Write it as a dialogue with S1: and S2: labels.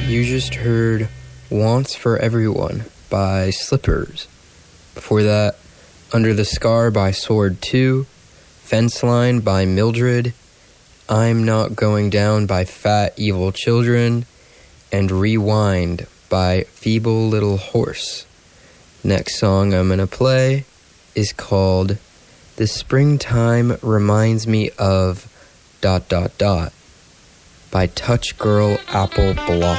S1: You just heard Wants for Everyone by Slippers. Before that, Under the Scar by Sword 2, Fence Line by Mildred, I'm Not Going Down by Fat Evil Children, and Rewind by Feeble Little Horse. Next song I'm going to play is called The Springtime Reminds Me of ... by Touch Girl Apple Block.